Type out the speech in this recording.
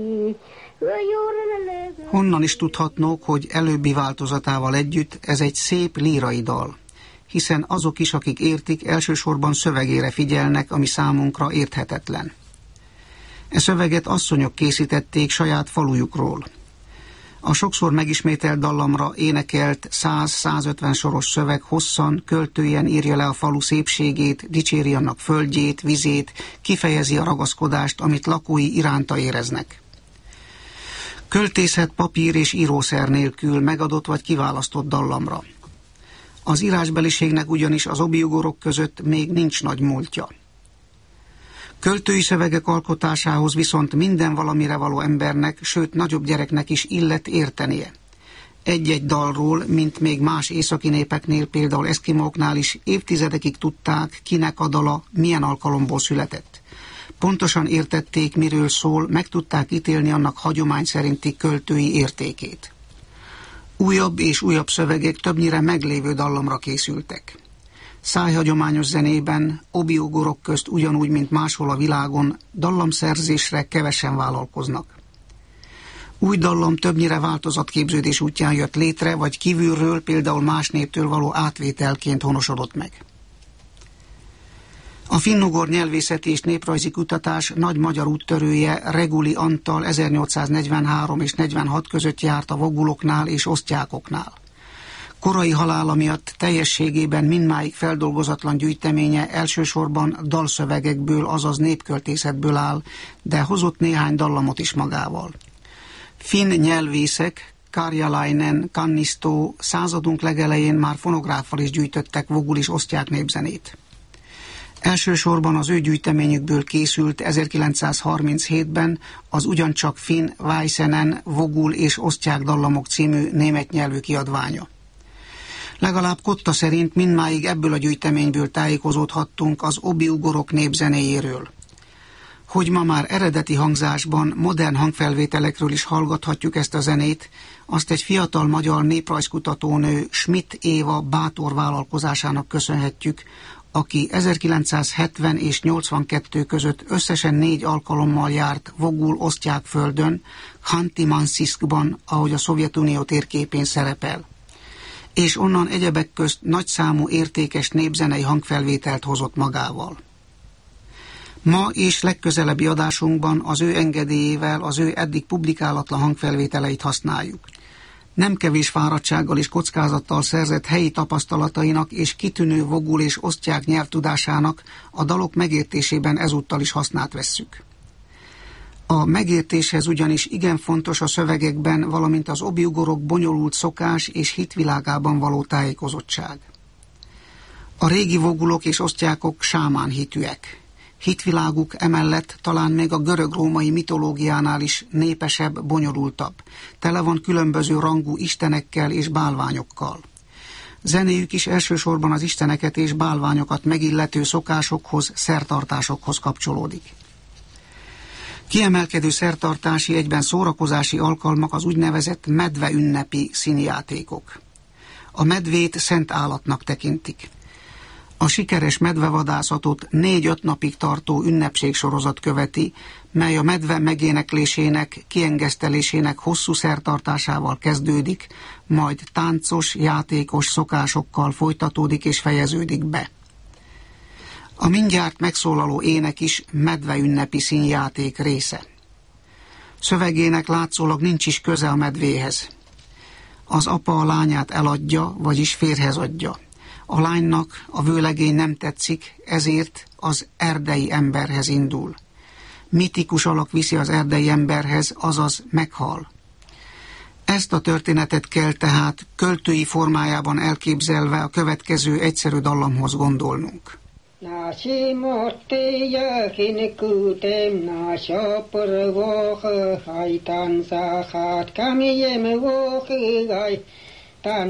Honnan is tudhatnók, hogy előbbi változatával együtt ez egy szép lírai dal, hiszen azok is, akik értik, elsősorban szövegére figyelnek, ami számunkra érthetetlen. E szöveget asszonyok készítették saját falujukról. A sokszor megismételt dallamra énekelt 100-150 soros szöveg hosszan, költőjen írja le a falu szépségét, dicséri annak földjét, vizét, kifejezi a ragaszkodást, amit lakói iránta éreznek. Költészet papír és írószer nélkül megadott vagy kiválasztott dallamra. Az írásbeliségnek ugyanis az obiugorok között még nincs nagy múltja. Költői szövegek alkotásához viszont minden valamire való embernek, sőt nagyobb gyereknek is illet értenie. Egy-egy dalról, mint még más északi népeknél, például eszkimóknál is évtizedekig tudták, kinek a dala milyen alkalomból született. Pontosan értették, miről szól, meg tudták ítélni annak hagyomány szerinti költői értékét. Újabb és újabb szövegek többnyire meglévő dallamra készültek. Szájhagyományos zenében, obiugorok közt ugyanúgy, mint máshol a világon, dallamszerzésre kevesen vállalkoznak. Új dallam többnyire változatképződés útján jött létre, vagy kívülről, például más néptől való átvételként honosodott meg. A finnugor nyelvészeti és néprajzi kutatás nagy magyar úttörője Reguli Antal 1843 és 46 között járt a voguloknál és osztjákoknál. Korai halála miatt teljességében mindmáig feldolgozatlan gyűjteménye elsősorban dalszövegekből, azaz népköltészetből áll, de hozott néhány dallamot is magával. Finn nyelvészek, Karjalainen, Kannisto századunk legelején már fonográffal is gyűjtöttek vogul és osztják népzenét. Elsősorban az ő gyűjteményükből készült 1937-ben az ugyancsak Finn Väisänen vogul és osztják dallamok című német nyelvű kiadványa. Legalább Kotta szerint mindmáig ebből a gyűjteményből tájékozódhattunk az obiugorok népzenéjéről. Hogy ma már eredeti hangzásban, modern hangfelvételekről is hallgathatjuk ezt a zenét, azt egy fiatal magyar néprajzkutatónő Schmidt Éva bátor vállalkozásának köszönhetjük, aki 1970 és 82 között összesen 4 alkalommal járt vogul Osztjákföldön, Khanty-Mansijskban, ahogy a Szovjetunió térképén szerepel, és onnan egyebek közt nagyszámú értékes népzenei hangfelvételt hozott magával. Ma és legközelebbi adásunkban az ő engedélyével az ő eddig publikálatlan hangfelvételeit használjuk. Nem kevés fáradtsággal és kockázattal szerzett helyi tapasztalatainak és kitűnő vogul és osztják nyelvtudásának a dalok megértésében ezúttal is hasznát vesszük. A megértéshez ugyanis igen fontos a szövegekben, valamint az obiugorok bonyolult szokás és hitvilágában való tájékozottság. A régi vogulok és osztjákok sámán hitűek. Hitviláguk emellett talán még a görög-római mitológiánál is népesebb, bonyolultabb. Tele van különböző rangú istenekkel és bálványokkal. Zenéjük is elsősorban az isteneket és bálványokat megillető szokásokhoz, szertartásokhoz kapcsolódik. Kiemelkedő szertartási, egyben szórakozási alkalmak az úgynevezett medveünnepi színjátékok. A medvét szent állatnak tekintik. A sikeres medvevadászatot 4-5 napig tartó ünnepségsorozat követi, mely a medve megéneklésének, kiengesztelésének hosszú szertartásával kezdődik, majd táncos, játékos szokásokkal folytatódik és fejeződik be. A mindjárt megszólaló ének is medveünnepi színjáték része. Szövegének látszólag nincs is köze a medvéhez. Az apa a lányát eladja, vagyis férjhez adja. A lánynak a vőlegény nem tetszik, ezért az erdei emberhez indul. Mitikus alak viszi az erdei emberhez, azaz meghal. Ezt a történetet kell tehát költői formájában elképzelve a következő egyszerű dallamhoz gondolnunk. Nasi motte kinekutem nasha porvoh haitan sahat kamiyem voh gai tan